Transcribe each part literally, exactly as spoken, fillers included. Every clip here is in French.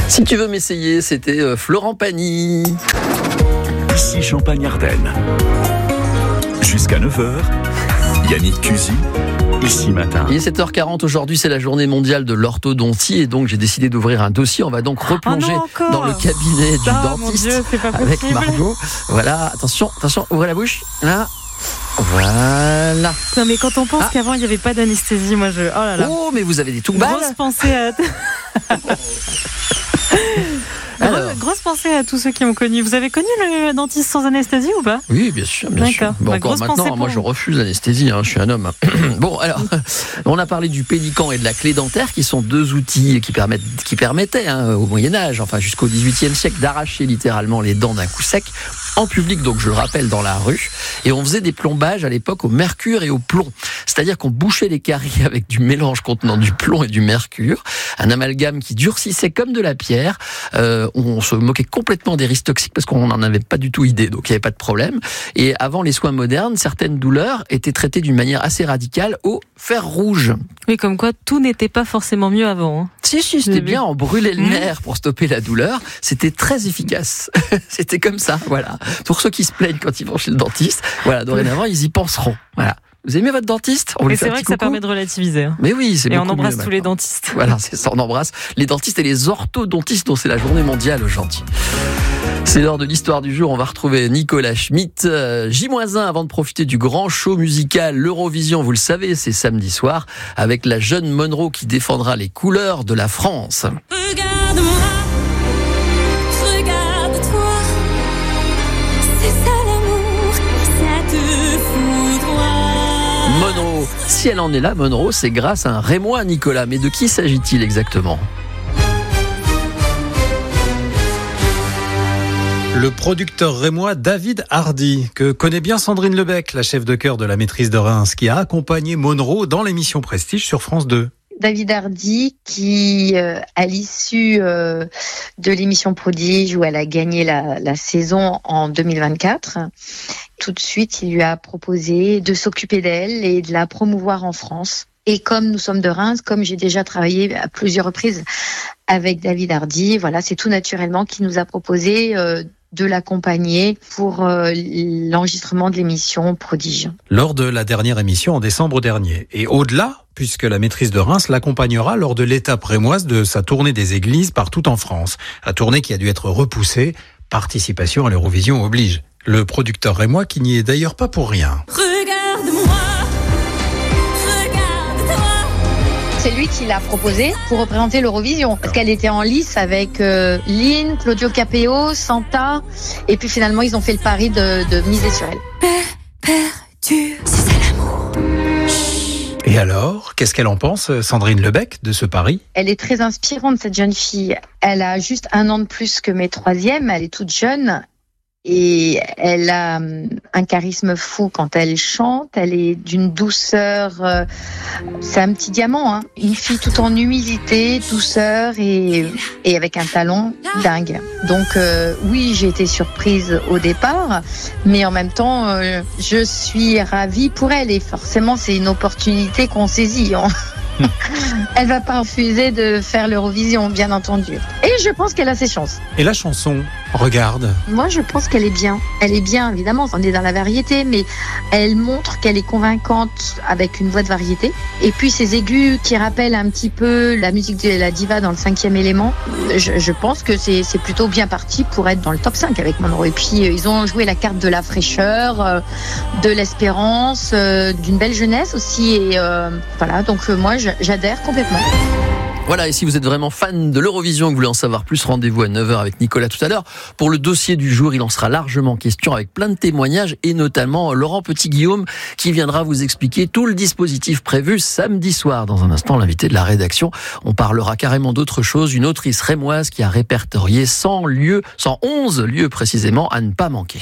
Si tu veux m'essayer, c'était euh, Florent Pagny. Ici Champagne-Ardenne. Jusqu'à neuf heures, Yannick Cusy, ici matin. Il est sept heures quarante, aujourd'hui c'est la journée mondiale de l'orthodontie et donc j'ai décidé d'ouvrir un dossier. On va donc replonger oh non, dans le cabinet du oh, dentiste mon Dieu, c'est pas avec possible. Margot. Voilà, attention, attention, ouvrez la bouche. Là. Voilà. Non mais quand on pense Ah. qu'avant il n'y avait pas d'anesthésie, moi je... Oh là là. Oh, mais vous avez des tout Grosse balles. pensée à... Alors. Grosse, grosse pensée à tous ceux qui ont connu. Vous avez connu le dentiste sans anesthésie ou pas? Oui, bien sûr, bien sûr. D'accord. Bon, Bah, encore grosse pensée maintenant, pour moi vous. je refuse l'anesthésie, hein, je suis un homme. Bon, alors, on a parlé du pélican et de la clé dentaire, qui sont deux outils qui, permettent, qui permettaient hein, au Moyen-Âge, enfin jusqu'au dix-huitième siècle, d'arracher littéralement les dents d'un coup sec, en public, donc je le rappelle, dans la rue. Et on faisait des plombages à l'époque au mercure et au plomb. C'est-à-dire qu'on bouchait les caries avec du mélange contenant du plomb et du mercure, un amalgame qui durcissait comme de la pierre. Euh, on se moquait complètement des risques toxiques parce qu'on n'en avait pas du tout idée, donc il n'y avait pas de problème. Et avant les soins modernes, certaines douleurs étaient traitées d'une manière assez radicale au fer rouge. Oui, comme quoi tout n'était pas forcément mieux avant. Hein. Si, si, c'était J'ai bien, vu. on brûlait le Mmh. nerf pour stopper la douleur. C'était très efficace. C'était comme ça, voilà. Pour ceux qui se plaignent quand ils vont chez le dentiste, voilà, dorénavant, ils y penseront. Voilà. Vous aimez votre dentiste? On lui Et fait c'est un vrai petit que ça coucou. permet de relativiser. Hein. Mais oui, c'est Et on beaucoup embrasse mieux tous les maintenant. dentistes. Voilà, c'est ça, on embrasse les dentistes et les orthodontistes dont c'est la journée mondiale aujourd'hui. C'est l'heure de l'histoire du jour. On va retrouver Nicolas Schmitt. Euh, J un avant de profiter du grand show musical l'Eurovision. Vous le savez, c'est samedi soir avec la jeune Monroe qui défendra les couleurs de la France. Regarde-moi, regarde-toi, c'est ça l'amour, ça te foudroie. Monroe, si elle en est là, Monroe, c'est grâce à un Rémois, Nicolas. Mais de qui s'agit-il exactement ? Le producteur rémois David Hardy, que connaît bien Sandrine Lebec, la chef de chœur de la Maîtrise de Reims, qui a accompagné Monroe dans l'émission Prestige sur France deux. David Hardy, qui, euh, à l'issue euh, de l'émission Prodige, où elle a gagné la, la saison en deux mille vingt-quatre, tout de suite, il lui a proposé de s'occuper d'elle et de la promouvoir en France. Et comme nous sommes de Reims, comme j'ai déjà travaillé à plusieurs reprises avec David Hardy, voilà, c'est tout naturellement qu'il nous a proposé euh, de l'accompagner pour euh, l'enregistrement de l'émission Prodige. Lors de la dernière émission en décembre dernier. Et au-delà, puisque la Maîtrise de Reims l'accompagnera lors de l'étape rémoise de sa tournée des églises partout en France. La tournée qui a dû être repoussée, participation à l'Eurovision oblige. Le producteur rémois qui n'y est d'ailleurs pas pour rien. Regarde-moi, regarde-toi. C'est lui qui l'a proposé pour représenter l'Eurovision. Parce qu'elle était en lice avec euh, Lynn, Claudio Capéo, Santa. Et puis finalement, ils ont fait le pari de, de miser sur elle. Perdu, c'est ça l'amour. Et alors, qu'est-ce qu'elle en pense, Sandrine Lebec, de ce pari ? Elle est très inspirante, cette jeune fille. Elle a juste un an de plus que mes troisièmes. Elle est toute jeune. Et elle a hum, un charisme fou quand elle chante. Elle est d'une douceur. Euh, c'est un petit diamant, hein. Une fille tout en humilité, douceur et, et avec un talent dingue. Donc euh, oui, j'ai été surprise au départ, mais en même temps, euh, je suis ravie pour elle. Et forcément, c'est une opportunité qu'on saisit. Hein. Elle va pas refuser de faire l'Eurovision, bien entendu. Et je pense qu'elle a ses chances. Et la chanson, regarde. Moi, je pense qu'elle est bien. Elle est bien, évidemment, on est dans la variété, mais elle montre qu'elle est convaincante avec une voix de variété. Et puis, ses aigus qui rappellent un petit peu la musique de la diva dans le cinquième élément, je, je pense que c'est, c'est plutôt bien parti pour être dans le top cinq avec Monroe. Et puis, ils ont joué la carte de la fraîcheur, euh, de l'espérance, euh, d'une belle jeunesse aussi. Et euh, voilà, donc euh, moi, je, j'adhère complètement. Voilà, et si vous êtes vraiment fan de l'Eurovision et que vous voulez en savoir plus, rendez-vous à neuf heures avec Nicolas tout à l'heure. Pour le dossier du jour, il en sera largement question avec plein de témoignages et notamment Laurent Petit-Guillaume qui viendra vous expliquer tout le dispositif prévu samedi soir. Dans un instant, l'invité de la rédaction, on parlera carrément d'autre chose, une autrice rémoise qui a répertorié cent lieux, cent onze lieux précisément à ne pas manquer.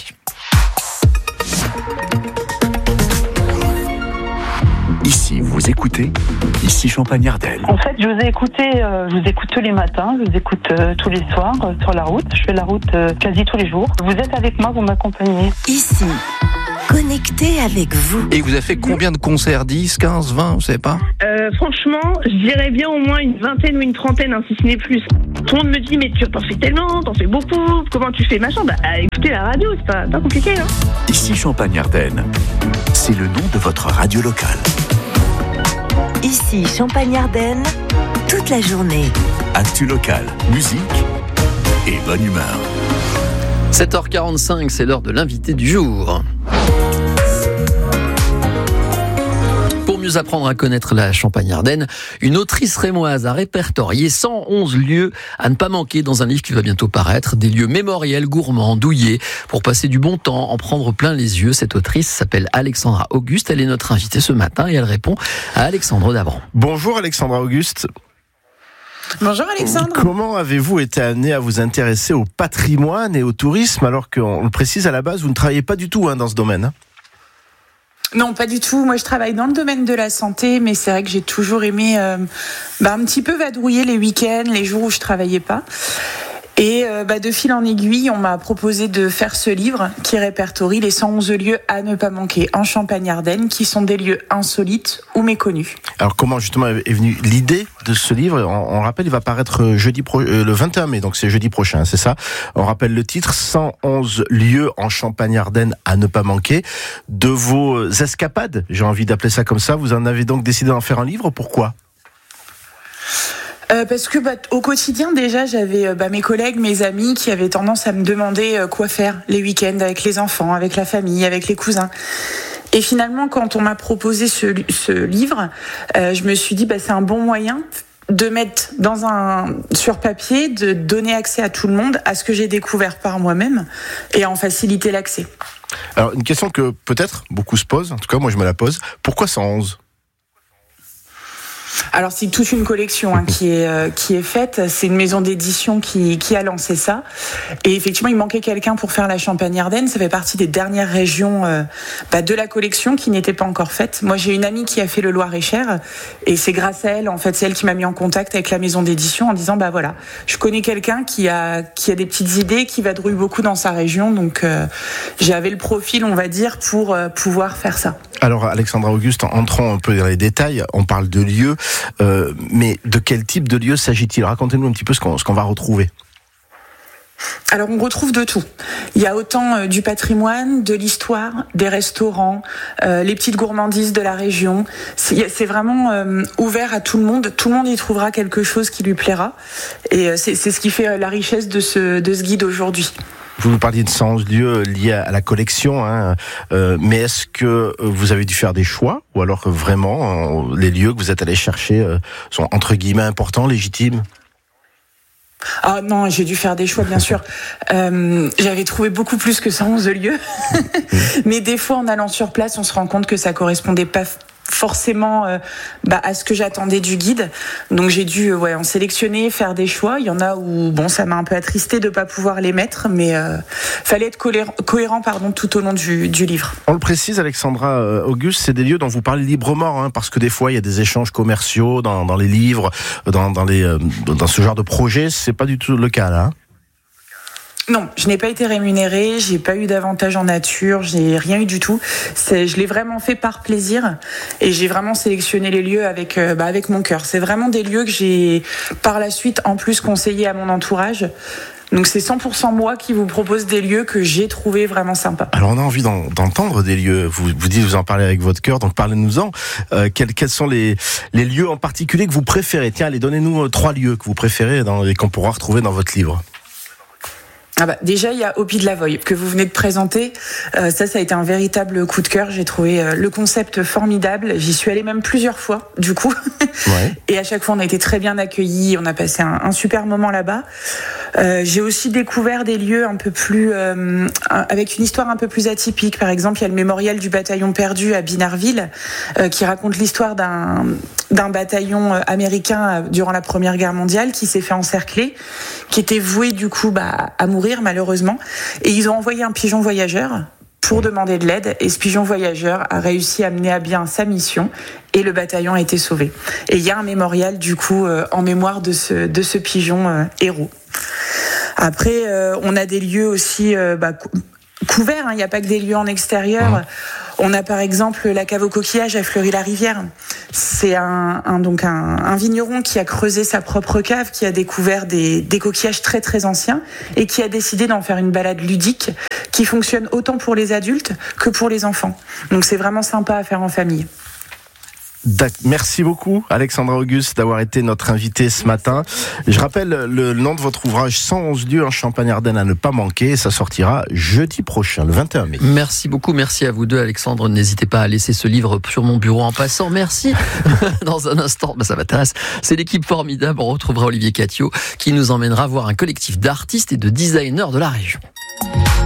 Ici, vous écoutez, ici Champagne-Ardenne. En fait, je vous ai écouté, euh, je vous écoute tous les matins, je vous écoute euh, tous les soirs euh, sur la route. Je fais la route euh, quasi tous les jours. Vous êtes avec moi, vous m'accompagnez. Ici, connecté avec vous. Et vous avez fait combien de concerts? dix, quinze, vingt, vous savez pas? Euh, euh, franchement, je dirais bien au moins une vingtaine ou une trentaine, hein, si ce n'est plus. Tout le monde me dit, mais tu t'en fais tellement, t'en fais beaucoup, comment tu fais machin? Bah écoutez la radio, c'est pas, pas compliqué. Hein. Ici Champagne-Ardenne, c'est le nom de votre radio locale. Ici Champagne-Ardenne, toute la journée. Actu locale, musique et bonne humeur. sept heures quarante-cinq, c'est l'heure de l'invité du jour. Pour mieux apprendre à connaître la Champagne-Ardenne, une autrice rémoise a répertorié cent onze lieux à ne pas manquer dans un livre qui va bientôt paraître, des lieux mémoriels, gourmands, douillés, pour passer du bon temps, en prendre plein les yeux. Cette autrice s'appelle Alexandra Auguste, elle est notre invitée ce matin et elle répond à Alexandre Davran. Bonjour Alexandra Auguste. Bonjour Alexandre. Comment avez-vous été amené à vous intéresser au patrimoine et au tourisme alors qu'on le précise à la base, vous ne travaillez pas du tout hein, dans ce domaine hein? Non, pas du tout. Moi, je travaille dans le domaine de la santé, mais c'est vrai que j'ai toujours aimé euh, bah, un petit peu vadrouiller les week-ends, les jours où je travaillais pas. Et euh, bah, de fil en aiguille, on m'a proposé de faire ce livre qui répertorie les cent onze lieux à ne pas manquer en Champagne-Ardenne, qui sont des lieux insolites ou méconnus. Alors comment justement est venue l'idée de ce livre? on, on rappelle, il va paraître jeudi pro, euh, le vingt et un mai, donc c'est jeudi prochain, c'est ça? On rappelle le titre, cent onze lieux en Champagne-Ardenne à ne pas manquer. De vos escapades, j'ai envie d'appeler ça comme ça, vous en avez donc décidé d'en faire un livre, pourquoi? Euh, parce que bah, au quotidien déjà j'avais euh, bah, mes collègues, mes amis qui avaient tendance à me demander euh, quoi faire les week-ends avec les enfants, avec la famille, avec les cousins. Et finalement quand on m'a proposé ce, ce livre, euh, je me suis dit bah, c'est un bon moyen de mettre dans un sur papier, de donner accès à tout le monde à ce que j'ai découvert par moi-même et à en faciliter l'accès. Alors une question que peut-être beaucoup se posent, en tout cas moi je me la pose, pourquoi cent onze? Alors c'est toute une collection hein, qui est euh, qui est faite. C'est une maison d'édition qui qui a lancé ça. Et effectivement, il manquait quelqu'un pour faire la Champagne-Ardenne. Ça fait partie des dernières régions euh, bah, de la collection qui n'était pas encore faite. Moi, j'ai une amie qui a fait le Loir-et-Cher, et c'est grâce à elle, en fait, c'est elle qui m'a mis en contact avec la maison d'édition en disant bah voilà, je connais quelqu'un qui a qui a des petites idées, qui vadrouille beaucoup dans sa région, donc euh, j'avais le profil, on va dire, pour euh, pouvoir faire ça. Alors Alexandra Auguste, entrons un peu dans les détails. On parle de lieux, euh, mais de quel type de lieu s'agit-il? Racontez-nous un petit peu ce qu'on, ce qu'on va retrouver. Alors on retrouve de tout. Il y a autant euh, du patrimoine, de l'histoire, des restaurants, euh, les petites gourmandises de la région. C'est, c'est vraiment euh, ouvert à tout le monde. Tout le monde y trouvera quelque chose qui lui plaira. Et euh, c'est, c'est ce qui fait la richesse de ce, de ce guide aujourd'hui. Vous nous parliez de cent onze lieux liés à la collection, hein, euh, mais est-ce que vous avez dû faire des choix ou alors que vraiment euh, les lieux que vous êtes allés chercher euh, sont entre guillemets importants, légitimes? Ah non, j'ai dû faire des choix, bien sûr. Euh, j'avais trouvé beaucoup plus que cent onze lieux, mais des fois, en allant sur place, on se rend compte que ça correspondait pas forcément euh, bah, à ce que j'attendais du guide. Donc j'ai dû euh, ouais, en sélectionner, faire des choix. Il y en a où bon, ça m'a un peu attristé de pas pouvoir les mettre, mais euh, fallait être cohérent, cohérent pardon, tout au long du, du livre. On le précise, Alexandra Auguste, c'est des lieux dont vous parlez librement, hein, parce que des fois il y a des échanges commerciaux dans, dans les livres, dans, dans, les, euh, dans ce genre de projet. C'est pas du tout le cas là. Hein. Non, je n'ai pas été rémunérée, j'ai pas eu d'avantage en nature, j'ai rien eu du tout. C'est, je l'ai vraiment fait par plaisir et j'ai vraiment sélectionné les lieux avec, euh, bah, avec mon cœur. C'est vraiment des lieux que j'ai par la suite en plus conseillé à mon entourage. Donc c'est cent pour cent moi qui vous propose des lieux que j'ai trouvés vraiment sympas. Alors on a envie d'en, d'entendre des lieux. Vous vous dites vous en parlez avec votre cœur, donc parlez-nous-en. Euh, quels, quels sont les, les lieux en particulier que vous préférez? Tiens, allez, donnez-nous euh, trois lieux que vous préférez dans, et qu'on pourra retrouver dans votre livre. Ah bah, déjà, il y a Au Pied de la Voye, que vous venez de présenter. Euh, ça, ça a été un véritable coup de cœur. J'ai trouvé euh, le concept formidable. J'y suis allée même plusieurs fois, du coup. Ouais. Et à chaque fois, on a été très bien accueillis. On a passé un, un super moment là-bas. Euh, j'ai aussi découvert des lieux un peu plus, euh, avec une histoire un peu plus atypique. Par exemple, il y a le mémorial du bataillon perdu à Binarville, euh, qui raconte l'histoire d'un, d'un bataillon américain durant la Première Guerre mondiale qui s'est fait encercler, qui était voué, du coup, bah, à mourir malheureusement, et ils ont envoyé un pigeon voyageur pour demander de l'aide, et ce pigeon voyageur a réussi à mener à bien sa mission et le bataillon a été sauvé. Et il y a un mémorial du coup euh, en mémoire de ce, de ce pigeon euh, héros. Après, euh, on a des lieux aussi euh, bah, couverts, il hein, n'y a pas que des lieux en extérieur. Mmh. On a par exemple la cave au coquillage à Fleury-la-Rivière. C'est un, un, donc un, un vigneron qui a creusé sa propre cave, qui a découvert des, des coquillages très très anciens et qui a décidé d'en faire une balade ludique qui fonctionne autant pour les adultes que pour les enfants. Donc c'est vraiment sympa à faire en famille. Merci beaucoup Alexandra Auguste d'avoir été notre invitée ce matin. Je rappelle le nom de votre ouvrage cent onze lieux en Champagne-Ardenne à ne pas manquer. Ça sortira jeudi prochain, le vingt et un mai. Merci beaucoup, merci à vous deux Alexandre. N'hésitez pas à laisser ce livre sur mon bureau en passant. Merci. Dans un instant, ben ça m'intéresse. C'est l'équipe formidable. On retrouvera Olivier Catio qui nous emmènera voir un collectif d'artistes et de designers de la région.